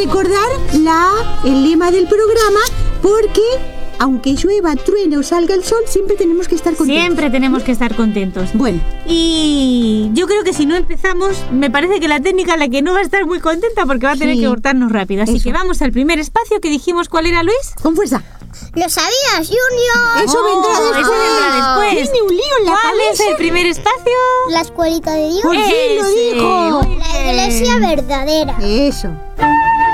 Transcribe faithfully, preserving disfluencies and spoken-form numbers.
recordar la, el lema del programa, porque aunque llueva, truene o salga el sol, siempre tenemos que estar contentos. Siempre tenemos que estar contentos. Bueno. Y yo creo que si no empezamos, me parece que la técnica la que no va a estar muy contenta porque va a tener Sí. que cortarnos rápido. Así Eso. que vamos al primer espacio que dijimos. ¿Cuál era, Luis? Con fuerza. ¿Lo sabías, Junior? Eso Oh, vendrá después. eso vendrá después. Tiene un lío en la ¿Cuál es cabeza. el primer espacio? La escuelita de Dios. Por fin lo Ese, dijo. muy La iglesia bien. verdadera. Eso.